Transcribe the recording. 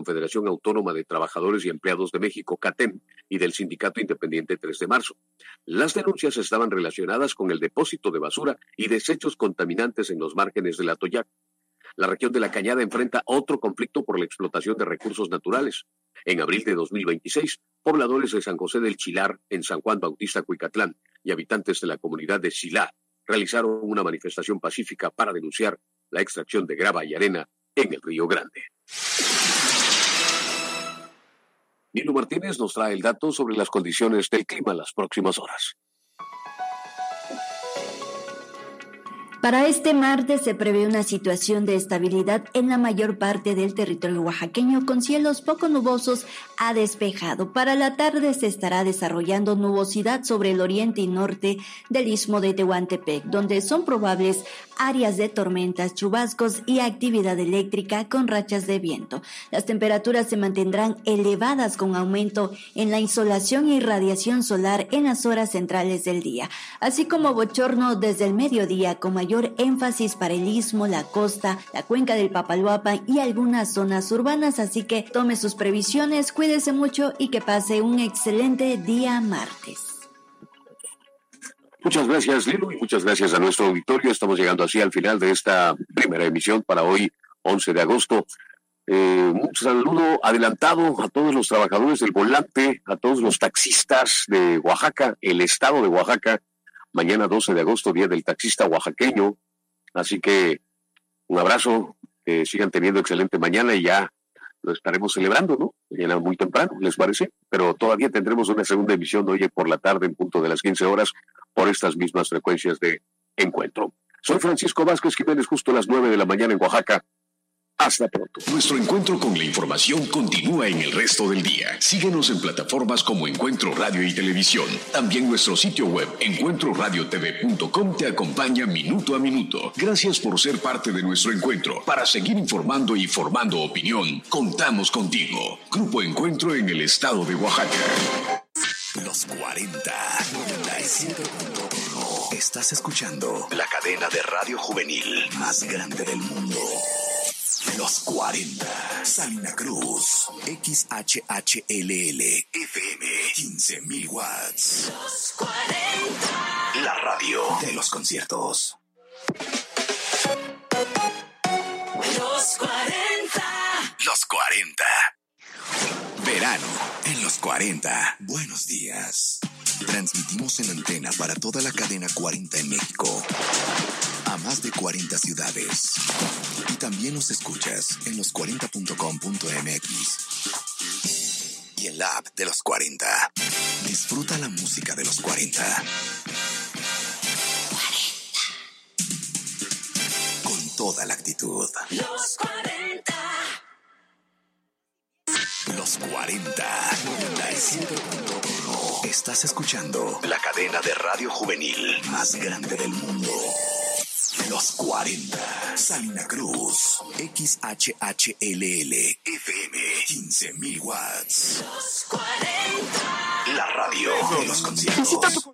Confederación Autónoma de Trabajadores y Empleados de México, CATEM, y del Sindicato Independiente 3 de Marzo. Las denuncias estaban relacionadas con el depósito de basura y desechos contaminantes en los márgenes del Atoyac. La región de La Cañada enfrenta otro conflicto por la explotación de recursos naturales. En abril de 2026, pobladores de San José del Chilar, en San Juan Bautista, Cuicatlán, y habitantes de la comunidad de Silá realizaron una manifestación pacífica para denunciar la extracción de grava y arena en el Río Grande. Nilo Martínez nos trae el dato sobre las condiciones del clima en las próximas horas. Para este martes se prevé una situación de estabilidad en la mayor parte del territorio oaxaqueño con cielos poco nubosos a despejado. Para la tarde se estará desarrollando nubosidad sobre el oriente y norte del istmo de Tehuantepec, donde son probables áreas de tormentas, chubascos y actividad eléctrica con rachas de viento. Las temperaturas se mantendrán elevadas con aumento en la insolación y radiación solar en las horas centrales del día, así como bochorno desde el mediodía con mayor énfasis para el istmo, la costa, la cuenca del Papaloapan y algunas zonas urbanas, así que tome sus previsiones, cuídese mucho y que pase un excelente día martes. Muchas gracias, Lilo, y muchas gracias a nuestro auditorio. Estamos llegando así al final de esta primera emisión para hoy, 11 de agosto. Un saludo adelantado a todos los trabajadores del volante, a todos los taxistas de Oaxaca, el estado de Oaxaca. Mañana 12 de agosto, Día del Taxista Oaxaqueño. Así que un abrazo, que sigan teniendo excelente mañana y ya lo estaremos celebrando, ¿no? Mañana muy temprano, ¿les parece? Pero todavía tendremos una segunda emisión hoy por la tarde en punto de las 15 horas por estas mismas frecuencias de encuentro. Soy Francisco Vázquez Jiménez, justo a las 9 de la mañana en Oaxaca. Hasta pronto. Nuestro encuentro con la información continúa en el resto del día. Síguenos en plataformas como Encuentro Radio y Televisión. También nuestro sitio web, encuentroradiotv.com, te acompaña minuto a minuto. Gracias por ser parte de nuestro encuentro. Para seguir informando y formando opinión, contamos contigo. Grupo Encuentro en el estado de Oaxaca. Los 40, 97.1. Estás escuchando la cadena de radio juvenil más grande del mundo. Los 40, Salina Cruz, XHHLL, FM, 15,000 watts. Los 40, la radio de los conciertos. Los 40. Los 40. Verano en los 40. Buenos días. Transmitimos en antena para toda la cadena 40 en México. A más de 40 ciudades. Y también nos escuchas en los40.com.mx. Y en la app de los 40. Disfruta la música de los 40. Con toda la actitud. Los 40. Los 40, 97.1. Estás escuchando la cadena de radio juvenil más grande del mundo. Los 40, Salina Cruz, XHHLL, FM, 15,000 watts. Los 40, la radio de los conciertos.